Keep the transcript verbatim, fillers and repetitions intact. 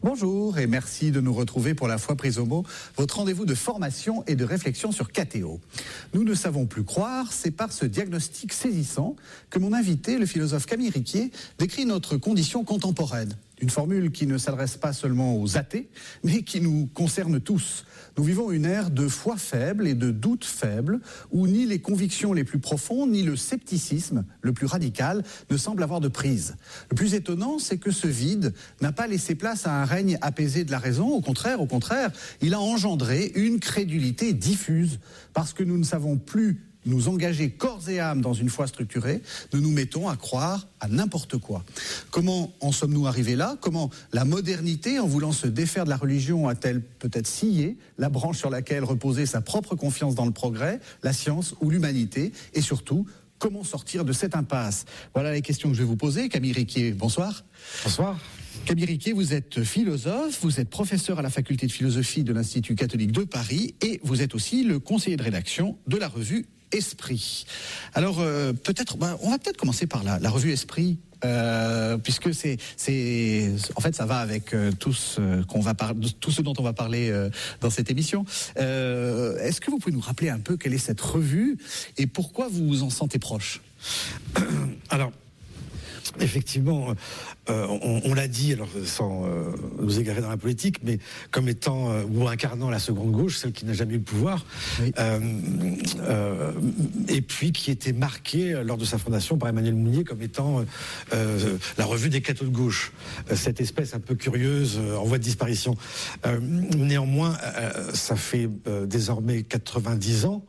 Bonjour et merci de nous retrouver pour La Foi prise au mot, votre rendez-vous de formation et de réflexion sur K T O. Nous ne savons plus croire, c'est par ce diagnostic saisissant que mon invité, le philosophe Camille Riquier, décrit notre condition contemporaine. Une formule qui ne s'adresse pas seulement aux athées, mais qui nous concerne tous. Nous vivons une ère de foi faible et de doute faible, où ni les convictions les plus profondes, ni le scepticisme le plus radical ne semblent avoir de prise. Le plus étonnant, c'est que ce vide n'a pas laissé place à un règne apaisé de la raison. Au contraire, au contraire, il a engendré une crédulité diffuse, parce que nous ne savons plus nous engager corps et âme dans une foi structurée, nous nous mettons à croire à n'importe quoi. Comment en sommes-nous arrivés là? Comment la modernité, en voulant se défaire de la religion, a-t-elle peut-être scié la branche sur laquelle reposait sa propre confiance dans le progrès, la science ou l'humanité? Et surtout, comment sortir de cette impasse? Voilà les questions que je vais vous poser. Camille Riquier, bonsoir. Bonsoir. Camille Riquier, vous êtes philosophe, vous êtes professeur à la faculté de philosophie de l'Institut catholique de Paris et vous êtes aussi le conseiller de rédaction de la revue Esprit. Alors euh, peut-être, ben, on va peut-être commencer par la, la revue Esprit, euh, puisque c'est, c'est, en fait, ça va avec euh, tout ce qu'on va par, tout ce dont on va parler euh, dans cette émission. Euh, est-ce que vous pouvez nous rappeler un peu quelle est cette revue et pourquoi vous vous en sentez proche? Alors, effectivement, euh, on, on l'a dit, alors sans euh, nous égarer dans la politique, mais comme étant euh, ou incarnant la seconde gauche, celle qui n'a jamais eu le pouvoir, oui. euh, euh, et puis qui était marquée euh, lors de sa fondation par Emmanuel Mounier comme étant euh, euh, la revue des cathos de gauche, euh, cette espèce un peu curieuse euh, en voie de disparition. Euh, néanmoins, euh, ça fait euh, désormais quatre-vingt-dix ans